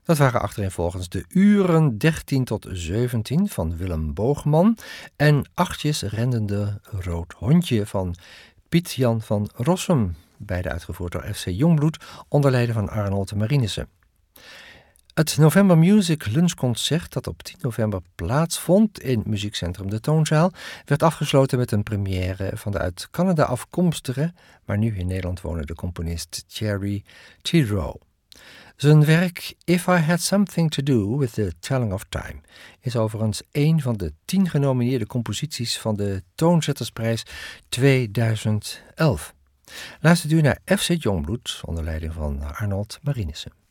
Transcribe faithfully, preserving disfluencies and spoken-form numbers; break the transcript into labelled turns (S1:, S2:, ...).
S1: Dat waren achtereenvolgens de uren dertien tot zeventien van Willem Boogman en Achtjes rendende rood hondje van Piet Jan van Rossum, beide uitgevoerd door F C Jongbloed onder leiding van Arnold Marinissen. Het November Music lunchconcert dat op tien november plaatsvond in Muziekcentrum De Toonzaal werd afgesloten met een première van de uit Canada afkomstige, maar nu in Nederland wonende componist Thierry Tidrow. Zijn werk If I Had Something to Do with the Telling of Time is overigens een van de tien genomineerde composities van de Toonzettersprijs tweeduizend elf. Luistert u naar F C Jongbloed onder leiding van Arnold Marinissen.